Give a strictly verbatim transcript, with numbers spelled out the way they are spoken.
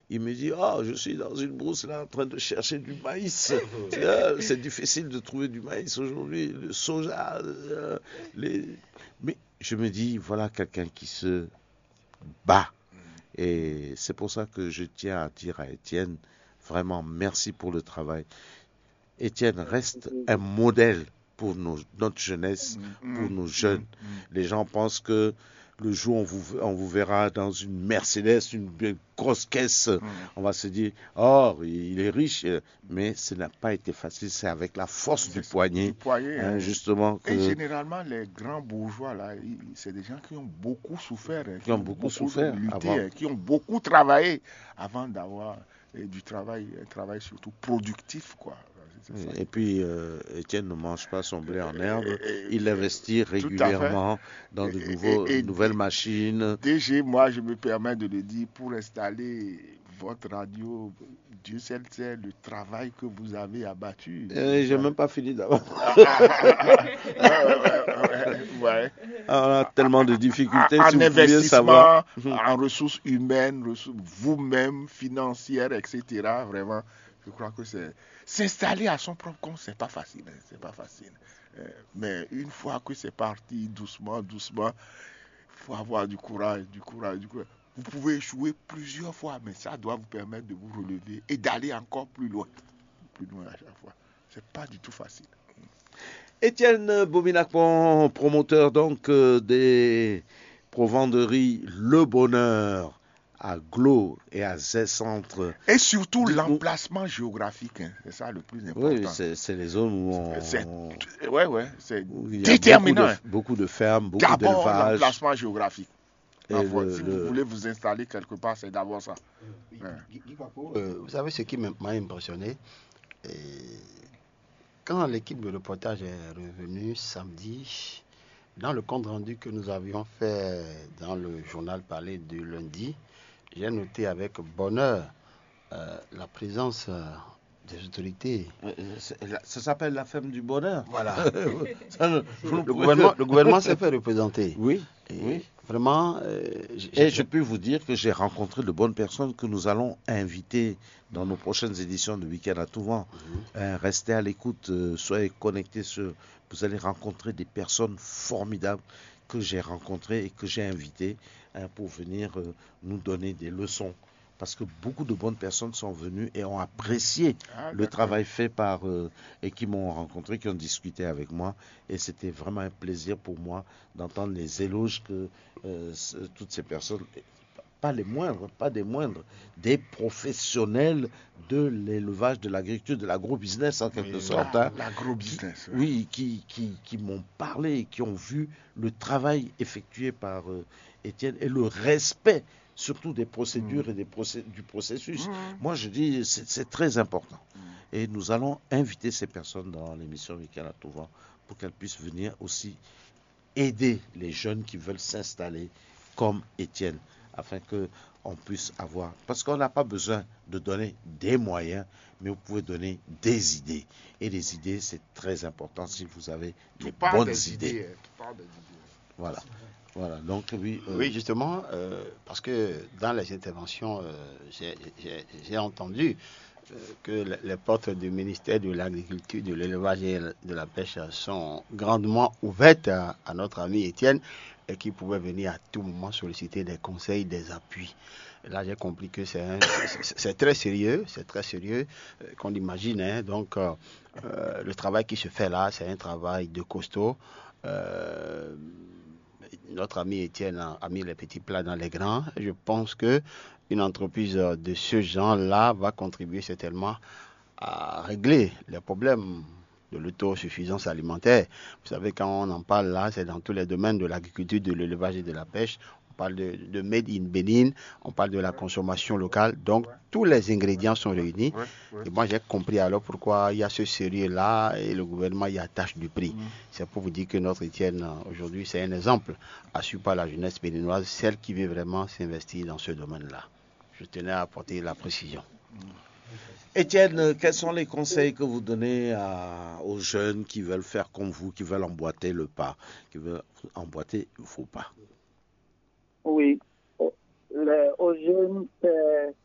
Il me dit, oh, je suis dans une brousse là en train de chercher du maïs. Euh, C'est difficile de trouver du maïs aujourd'hui, le soja, euh, les... Mais je me dis, voilà quelqu'un qui se bat. Et c'est pour ça que je tiens à dire à Étienne, vraiment merci pour le travail. Étienne reste un modèle pour nos- notre jeunesse, Mm, pour mm, nos mm, jeunes. mm. Les gens pensent que le jour où on vous, on vous verra dans une Mercedes, une, une grosse caisse, Mm. on va se dire, oh, il est riche. Mais ce n'a pas été facile. C'est avec la force du C'est ça, du poignet, poignet, hein, hein. justement, Et que, généralement, les grands bourgeois, là, ils- c'est des gens qui ont beaucoup souffert, hein, qui qui ont ont beaucoup beaucoup souffert lutté, avant. hein, qui ont beaucoup travaillé avant d'avoir euh, du travail, un travail surtout productif, quoi. C'est ça. Et puis, euh, Étienne ne mange pas son blé en herbe. Et- Il et- investit tout à fait. régulièrement dans de Et, et- nouveaux, et nouvelles machines. D G, moi, je me permets de le dire, pour installer votre radio, Dieu seul sait le travail que vous avez abattu. Et Vous j'ai avez- même pas fini d'avant. Ah, ah, ah, ah, ah, ouais, ouais, ouais, ouais. On a tellement de difficultés, si En vous pouviez savoir. investissement, en ressources humaines, ressources- vous-même, financières, et cetera. Vraiment, je crois que c'est s'installer à son propre compte, c'est pas facile, hein, c'est pas facile. Euh, mais une fois que c'est parti, doucement, doucement, il faut avoir du courage, du courage, du courage. Vous pouvez échouer plusieurs fois, mais ça doit vous permettre de vous relever et d'aller encore plus loin, plus loin à chaque fois. C'est pas du tout facile. Étienne Bominacpon, promoteur donc euh, des provenderies Le Bonheur à Glo et à Zé-Centre. Et surtout Dites-nous, l'emplacement géographique, hein, c'est ça le plus oui, important. c'est c'est les zones où, C'est, on, ouais, ouais, c'est où il y a beaucoup de, déterminant, hein. beaucoup de fermes, beaucoup D'abord d'élevages. l'emplacement géographique. Et D'abord, le, si vous le- voulez vous installer quelque part, c'est d'abord ça. Oui, Ouais. Guy- Guy Papo, euh, vous savez ce qui m'a m'a impressionné? Et quand l'équipe de reportage est revenue samedi, dans le compte rendu que nous avions fait dans le journal parlé du lundi, j'ai noté avec bonheur euh, la présence euh, des autorités. euh, c'est- ça s'appelle la femme du bonheur. Voilà. Ça, ne- vous ne Le pouvez- gouvernement, le gouvernement s'est fait représenter. Oui, Et oui. vraiment, euh, j'ai- Et je j'ai- peux vous dire que j'ai rencontré de bonnes personnes que nous allons inviter dans nos prochaines éditions de Week-end à tout vent. Euh, restez à l'écoute, euh, soyez connectés sur. Vous allez rencontrer des personnes formidables que j'ai rencontrées et que j'ai invitées hein, pour venir euh, nous donner des leçons. Parce que beaucoup de bonnes personnes sont venues et ont apprécié Ah, le d'accord. travail fait par euh, et qui m'ont rencontré, qui ont discuté avec moi. Et c'était vraiment un plaisir pour moi d'entendre les éloges que euh, ce- toutes ces personnes, pas les moindres, pas des moindres, des professionnels de l'élevage, de l'agriculture, de l'agro-business en quelque Oui, sorte, la- hein, qui, l'agro-business. Ouais. oui, qui, qui, qui m'ont parlé, qui ont vu le travail effectué par euh, Étienne et le respect surtout des procédures Mm. et des procé- du processus. Mm. Moi, je dis, c'est c'est très important. Mm. Et nous allons inviter ces personnes dans l'émission Week-end à tout vent pour qu'elles puissent venir aussi aider les jeunes qui veulent s'installer comme Étienne, afin que on puisse avoir, parce qu'on n'a pas besoin de donner des moyens, mais vous pouvez donner des idées. Et les idées, c'est très important si vous avez Tout les part bonnes des idées. idées. hein, tout part des idées. Voilà. Voilà. Donc oui. euh, Oui, justement, euh, parce que dans les interventions, euh, j'ai- j'ai j'ai entendu euh, que le- les portes du ministère de l'Agriculture, de l'Élevage et de la Pêche sont grandement ouvertes à, à notre ami Étienne et qui pouvait venir à tout moment solliciter des conseils, des appuis. Et là, j'ai compris que c'est un- c'est- c'est très sérieux, c'est très sérieux euh, qu'on imagine. Hein. Donc, euh, euh, le travail qui se fait là, c'est un travail de costaud. Euh, notre ami Étienne a, a mis les petits plats dans les grands. Je pense que une entreprise de ce genre-là va contribuer certainement à régler les problèmes de l'autosuffisance alimentaire. Vous savez, quand on en parle là, c'est dans tous les domaines de l'agriculture, de l'élevage et de la pêche. On parle de, de Made in Benin, on parle de la consommation locale. Donc, tous les ingrédients sont réunis. Ouais, ouais. Et moi, j'ai compris alors pourquoi il y a ce sérieux-là et le gouvernement y attache du prix. Mm. C'est pour vous dire que notre Étienne, euh, aujourd'hui, c'est un exemple à suivre par la jeunesse béninoise, celle qui veut vraiment s'investir dans ce domaine-là. Je tenais à apporter la précision. Étienne, euh, quels sont les conseils que vous donnez à- aux jeunes qui veulent faire comme vous, qui veulent emboîter le pas, qui veulent emboîter vos pas? Oui, aux, les- aux jeunes, c'est